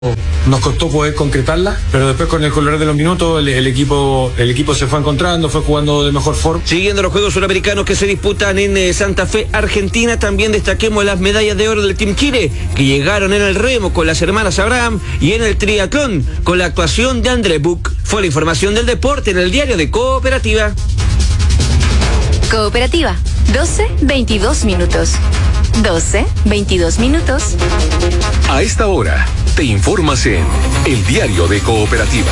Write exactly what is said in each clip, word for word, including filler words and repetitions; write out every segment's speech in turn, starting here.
nos costó poder concretarla, pero después con el correr de los minutos el, el equipo el equipo se fue encontrando, fue jugando de mejor forma. Siguiendo los Juegos Suramericanos que se disputan en eh, Santa Fe, Argentina, también destaquemos las medallas de oro del Team Chile, que llegaron en el remo con las hermanas Abraham y en el triatlón con la actuación de André Buch. Fue la información del deporte en el diario de Cooperativa. Cooperativa, doce veintidós minutos. doce veintidós minutos. A esta hora, te informas en el diario de Cooperativa.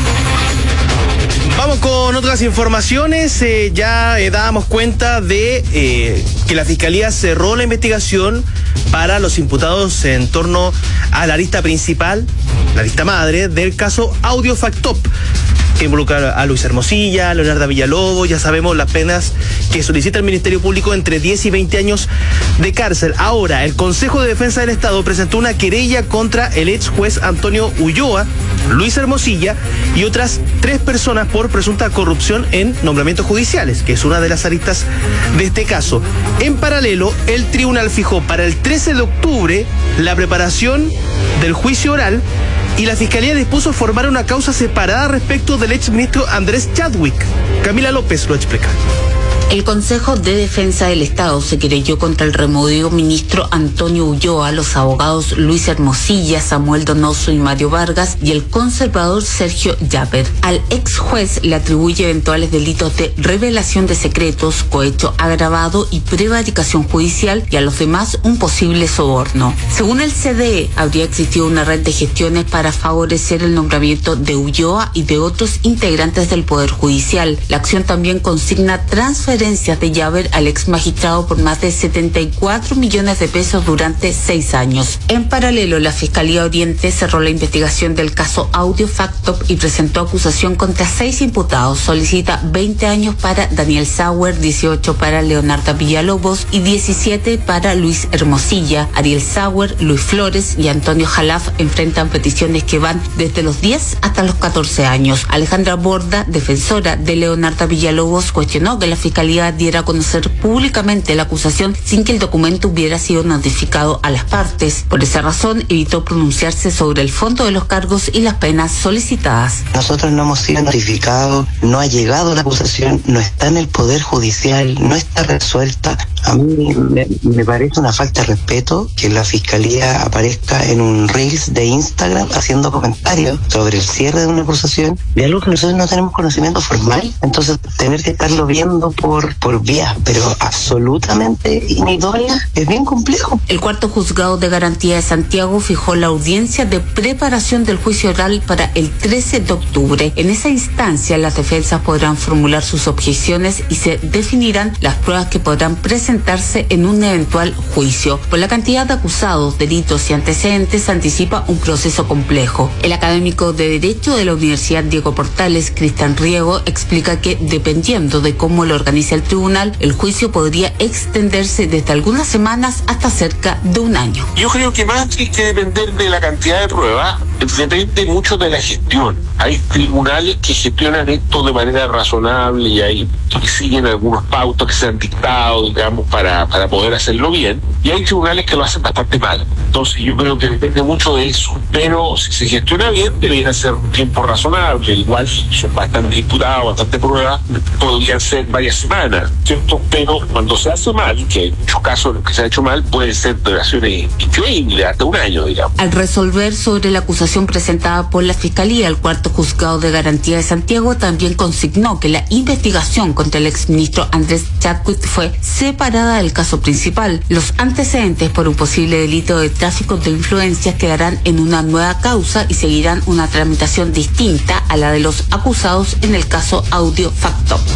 Vamos con otras informaciones. Eh, ya eh, dábamos cuenta de eh, que la Fiscalía cerró la investigación para los imputados en torno a la lista principal, la lista madre, del caso Audio Fact Top, que involucra a Luis Hermosilla, a Leonardo Villalobos. Ya sabemos las penas que solicita el Ministerio Público, entre diez y veinte años de cárcel. Ahora, el Consejo de Defensa del Estado presentó una querella contra el ex juez Antonio Ulloa, Luis Hermosilla y otras tres personas por presunta corrupción en nombramientos judiciales, que es una de las aristas de este caso. En paralelo, el tribunal fijó para el trece de octubre la preparación del juicio oral y la Fiscalía dispuso formar una causa separada respecto del exministro Andrés Chadwick. Camila López lo explica. El Consejo de Defensa del Estado se querelló contra el removido ministro Antonio Ulloa, los abogados Luis Hermosilla, Samuel Donoso y Mario Vargas y el conservador Sergio Llaver. Al ex juez le atribuye eventuales delitos de revelación de secretos, cohecho agravado y prevaricación judicial, y a los demás un posible soborno. Según el C D E, habría existido una red de gestiones para favorecer el nombramiento de Ulloa y de otros integrantes del Poder Judicial. La acción también consigna transferencias de Llaver al ex magistrado por más de setenta y cuatro millones de pesos durante seis años. En paralelo, la Fiscalía Oriente cerró la investigación del caso Audio Fact Top y presentó acusación contra seis imputados. Solicita veinte años para Daniel Sauer, dieciocho para Leonardo Villalobos y diecisiete para Luis Hermosilla. Ariel Sauer, Luis Flores y Antonio Jalaf enfrentan peticiones que van desde los diez hasta los catorce años. Alejandra Borda, defensora de Leonardo Villalobos, cuestionó que la Fiscalía diera a conocer públicamente la acusación sin que el documento hubiera sido notificado a las partes. Por esa razón, evitó pronunciarse sobre el fondo de los cargos y las penas solicitadas. Nosotros no hemos sido notificados, no ha llegado la acusación, no está en el Poder Judicial, no está resuelta. A mí me, me parece una falta de respeto que la Fiscalía aparezca en un Reels de Instagram haciendo comentarios sobre el cierre de una acusación de algo que nosotros no tenemos conocimiento formal. Entonces, tener que estarlo viendo por Por, por vías, pero absolutamente inidóneas, es bien complejo. El cuarto juzgado de garantía de Santiago fijó la audiencia de preparación del juicio oral para el trece de octubre. En esa instancia, las defensas podrán formular sus objeciones y se definirán las pruebas que podrán presentarse en un eventual juicio. Por la cantidad de acusados, delitos y antecedentes, anticipa un proceso complejo. El académico de Derecho de la Universidad Diego Portales, Cristian Riego, explica que dependiendo de cómo lo organiza el tribunal, el juicio podría extenderse desde algunas semanas hasta cerca de un año. Yo creo que más que depender de la cantidad de pruebas, depende mucho de la gestión. Hay tribunales que gestionan esto de manera razonable y hay que siguen algunos pautos que se han dictado, digamos, para, para poder hacerlo bien, y hay tribunales que lo hacen bastante mal. Entonces yo creo que depende mucho de eso, pero si se gestiona bien debería ser un tiempo razonable. Igual son bastante diputados, bastante pruebas, podrían ser varias semanas, ¿cierto? Pero cuando se hace mal, que hay muchos casos en los que se ha hecho mal, pueden ser duraciones increíbles, hasta un año, digamos. Al resolver sobre la acusación presentada por la Fiscalía, el cuarto juzgado de garantía de Santiago también consignó que la investigación contra el exministro Andrés Chadwick fue separada del caso principal. Los antecedentes por un posible delito de tráfico de influencias quedarán en una nueva causa y seguirán una tramitación distinta a la de los acusados en el caso Audio Fact Top.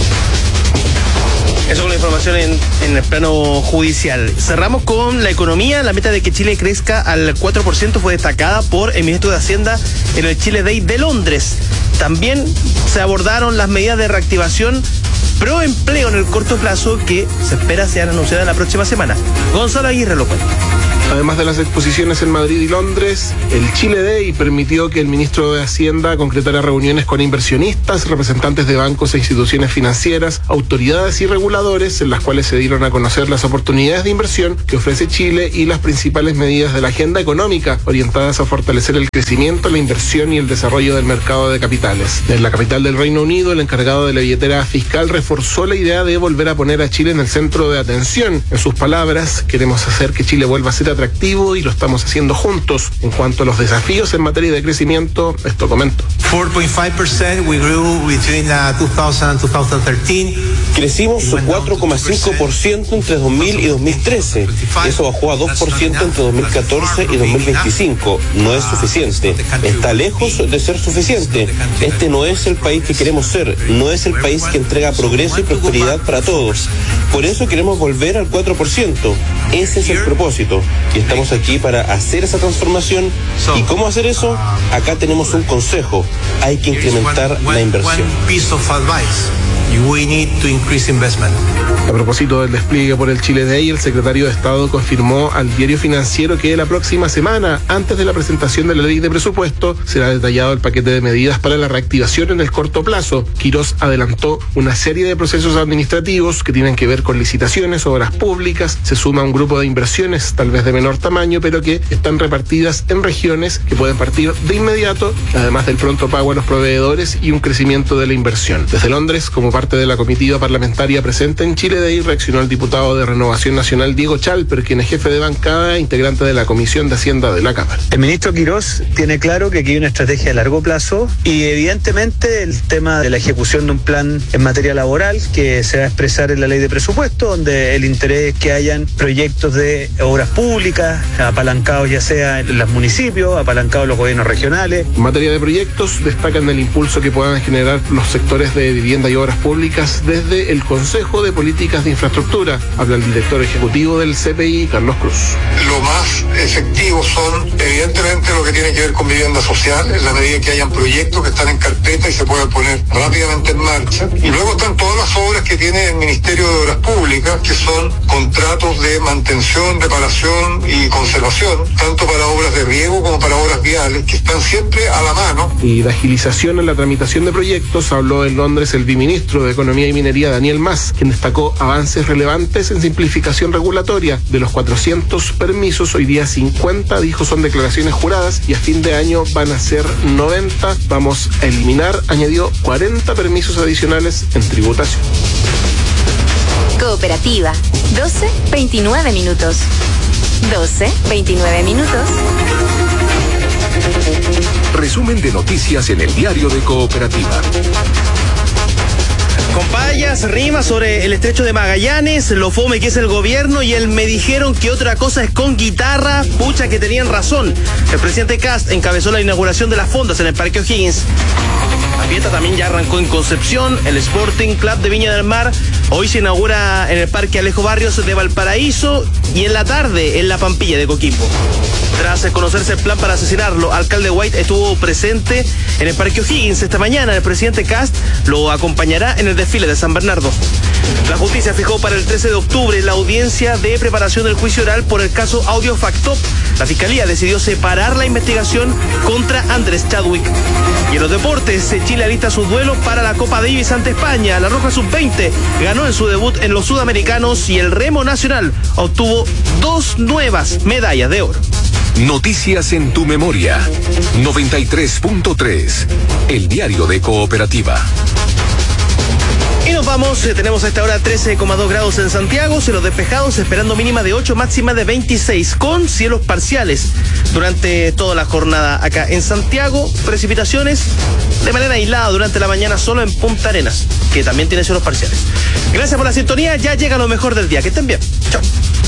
Eso con la información en, en el plano judicial. Cerramos con la economía. La meta de que Chile crezca al cuatro por ciento fue destacada por el ministro de Hacienda en el Chile Day de Londres. También se abordaron las medidas de reactivación pro empleo en el corto plazo que se espera sean anunciadas la próxima semana. Gonzalo Aguirre lo cuenta. Además de las exposiciones en Madrid y Londres, el Chile Day permitió que el ministro de Hacienda concretara reuniones con inversionistas, representantes de bancos e instituciones financieras, autoridades y reguladores, en las cuales se dieron a conocer las oportunidades de inversión que ofrece Chile y las principales medidas de la agenda económica orientadas a fortalecer el crecimiento, la inversión y el desarrollo del mercado de capitales. En la capital del Reino Unido, el encargado de la billetera fiscal reforzó la idea de volver a poner a Chile en el centro de atención. En sus palabras, queremos hacer que Chile vuelva a ser atractivo y lo estamos haciendo juntos. En cuanto a los desafíos en materia de crecimiento, esto comento. four point five percent we grew between uh, two thousand and twenty thirteen. Crecimos cuatro coma cinco por ciento entre dos mil y dos mil trece. Eso bajó a dos por ciento entre dos mil catorce y dos mil veinticinco. No es suficiente. Está lejos de ser suficiente. Este no es el país que queremos ser. No es el país que entrega progreso y prosperidad para todos. Por eso queremos volver al cuatro por ciento. Ese es el propósito. Y estamos aquí para hacer esa transformación. ¿Y cómo hacer eso? Acá tenemos un consejo. Hay que incrementar la inversión. We need to increase investment. A propósito del despliegue por el Chile Day, el secretario de Estado confirmó al diario financiero que la próxima semana, antes de la presentación de la ley de presupuesto, será detallado el paquete de medidas para la reactivación en el corto plazo. Quirós adelantó una serie de procesos administrativos que tienen que ver con licitaciones, obras públicas, se suma un grupo de inversiones, tal vez de menor tamaño, pero que están repartidas en regiones que pueden partir de inmediato, además del pronto pago a los proveedores y un crecimiento de la inversión. Desde Londres, como parte de la comitiva parlamentaria presente en Chile Day, reaccionó el diputado de Renovación Nacional Diego Chalper, quien es jefe de bancada e integrante de la Comisión de Hacienda de la Cámara. El ministro Quirós tiene claro que aquí hay una estrategia a largo plazo y evidentemente el tema de la ejecución de un plan en materia laboral que se va a expresar en la ley de presupuesto, donde el interés es que hayan proyectos de obras públicas apalancados ya sea en los municipios, apalancados en los gobiernos regionales. En materia de proyectos, destacan el impulso que puedan generar los sectores de vivienda y obras públicas desde el Consejo de Políticas de Infraestructura. Habla el director ejecutivo del C P I, Carlos Cruz. Lo más efectivo son evidentemente lo que tiene que ver con vivienda social, en la medida que hayan proyectos que están en carpeta y se puedan poner rápidamente en marcha. Y luego están todas las obras que tiene el Ministerio de Obras Públicas, que son contratos de mantención, reparación y conservación, tanto para obras de riego como para obras viales, que están siempre a la mano. Y de agilización en la tramitación de proyectos habló en Londres el viceministro de Economía y Minería, Daniel Mas, quien destacó avances relevantes en simplificación regulatoria. De los cuatrocientos permisos, hoy día cincuenta, dijo, son declaraciones juradas y a fin de año van a ser noventa. Vamos a eliminar, añadió, cuarenta permisos adicionales en tributación. Cooperativa, doce veintinueve minutos. doce veintinueve minutos. Resumen de noticias en el diario de Cooperativa. Con payas, rimas sobre el estrecho de Magallanes, lo fome que es el gobierno y el me dijeron que otra cosa es con guitarra, pucha que tenían razón. El presidente Kast encabezó la inauguración de las fondas en el Parque O'Higgins. La fiesta también ya arrancó en Concepción, el Sporting Club de Viña del Mar. Hoy se inaugura en el Parque Alejo Barrios de Valparaíso y en la tarde en la Pampilla de Coquimbo. Tras conocerse el plan para asesinarlo, alcalde White estuvo presente en el Parque O'Higgins esta mañana. El presidente Kast lo acompañará en el desfile de San Bernardo. La justicia fijó para el trece de octubre la audiencia de preparación del juicio oral por el caso Audio Factop. La fiscalía decidió separar la investigación contra Andrés Chadwick. Y en los deportes, Chile alista su duelo para la Copa Davis ante España. La Roja sub veinte ganó en su debut en los Sudamericanos y el remo nacional obtuvo dos nuevas medallas de oro. Noticias en tu memoria. noventa y tres punto tres. El diario de Cooperativa. Y nos vamos, eh, tenemos a esta hora trece coma dos grados en Santiago, cielos despejados, esperando mínima de ocho, máxima de veintiséis, con cielos parciales durante toda la jornada acá en Santiago. Precipitaciones de manera aislada durante la mañana solo en Punta Arenas, que también tiene cielos parciales. Gracias por la sintonía, ya llega lo mejor del día, que estén bien. Chao.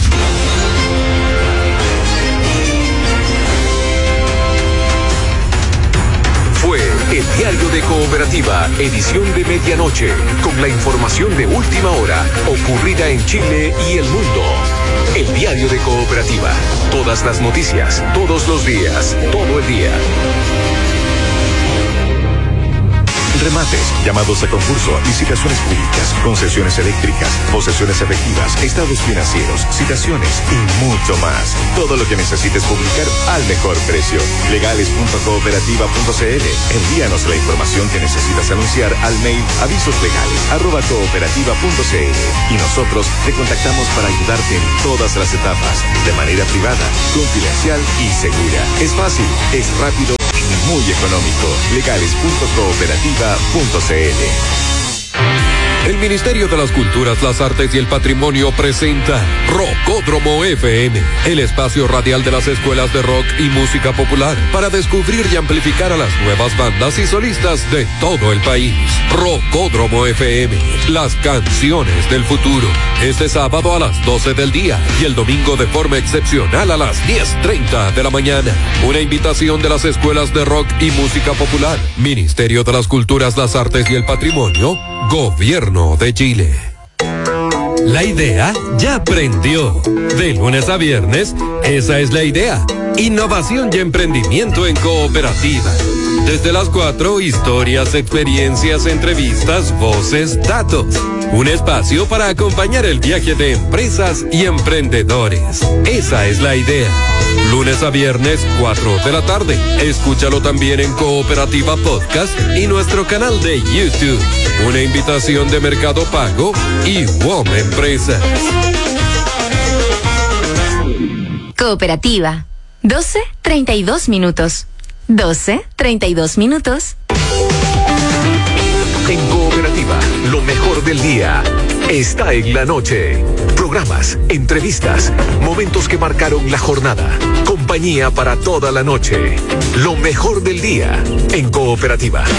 Fue el diario de Cooperativa, edición de medianoche, con la información de última hora, ocurrida en Chile y el mundo. El diario de Cooperativa, todas las noticias, todos los días, todo el día. remates, llamados a concurso, licitaciones públicas, concesiones eléctricas, posesiones efectivas, estados financieros, citaciones y mucho más. Todo lo que necesites publicar al mejor precio. legales punto cooperativa punto c l. Envíanos la información que necesitas anunciar al mail avisoslegales arroba cooperativa punto c l y nosotros te contactamos para ayudarte en todas las etapas, de manera privada, confidencial y segura. Es fácil, es rápido y muy económico. legales punto cooperativa punto c l. El Ministerio de las Culturas, las Artes y el Patrimonio presenta Rockódromo F M, el espacio radial de las escuelas de rock y música popular, para descubrir y amplificar a las nuevas bandas y solistas de todo el país. Rockódromo F M, las canciones del futuro. Este sábado a las doce del día y el domingo de forma excepcional a las diez treinta de la mañana. Una invitación de las escuelas de rock y música popular. Ministerio de las Culturas, las Artes y el Patrimonio, Gobierno de Chile. La idea ya prendió. De lunes a viernes, esa es la idea. Innovación y emprendimiento en cooperativa. Desde las cuatro, historias, experiencias, entrevistas, voces, datos. Un espacio para acompañar el viaje de empresas y emprendedores. Esa es la idea. Lunes a viernes, cuatro de la tarde. Escúchalo también en Cooperativa Podcast y nuestro canal de YouTube. Una invitación de Mercado Pago y W O M Empresas. Cooperativa. doce treinta y dos minutos. doce treinta y dos minutos. En Cooperativa, lo mejor del día está en la noche. Programas, entrevistas, momentos que marcaron la jornada. Compañía para toda la noche. Lo mejor del día en Cooperativa.